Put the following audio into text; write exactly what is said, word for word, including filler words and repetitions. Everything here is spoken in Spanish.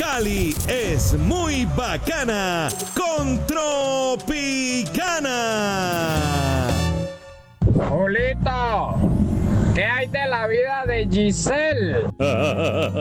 Cali es muy bacana con Tropicana. Julito, ¿qué hay de la vida de Giselle?